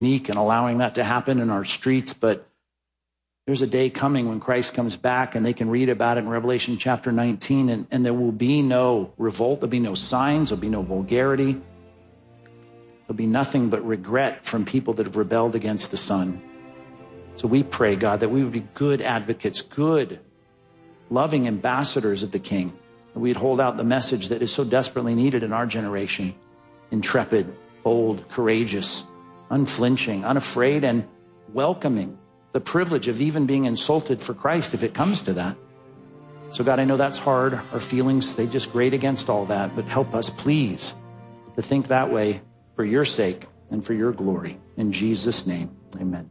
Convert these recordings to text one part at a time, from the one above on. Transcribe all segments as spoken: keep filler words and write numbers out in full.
meek and allowing that to happen in our streets, but there's a day coming when Christ comes back and they can read about it in Revelation chapter nineteen, and, and there will be no revolt, there'll be no signs, there'll be no vulgarity. There'll be nothing but regret from people that have rebelled against the Son. So we pray, God, that we would be good advocates, good, loving ambassadors of the King. That we'd hold out the message that is so desperately needed in our generation. Intrepid, bold, courageous, unflinching, unafraid, and welcoming the privilege of even being insulted for Christ if it comes to that. So God, I know that's hard. Our feelings, they just grate against all that, but help us, please, to think that way for your sake and for your glory. In Jesus' name, amen.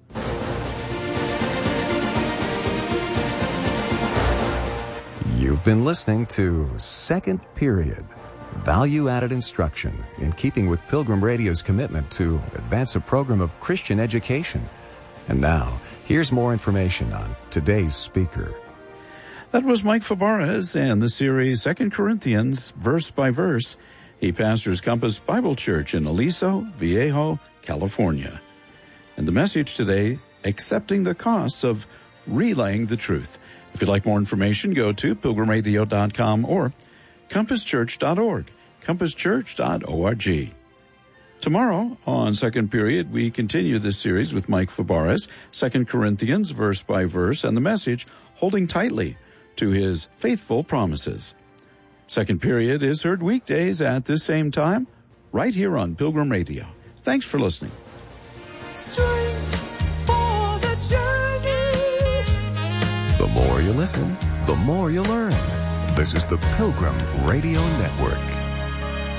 You've been listening to Second Period, value-added instruction in keeping with Pilgrim Radio's commitment to advance a program of Christian education. And now, here's more information on today's speaker. That was Mike Fabarez and the series Second Corinthians, verse by verse. He pastors Compass Bible Church in Aliso Viejo, California. And the message today, accepting the costs of relaying the truth. If you'd like more information, go to pilgrim radio dot com or compass church dot org, compass church dot org. Tomorrow on Second Period, we continue this series with Mike Fabarez, Second Corinthians, verse by verse, and the message, holding tightly to his faithful promises. Second Period is heard weekdays at this same time, right here on Pilgrim Radio. Thanks for listening. Strength for the journey. The more you listen, the more you learn. This is the Pilgrim Radio Network.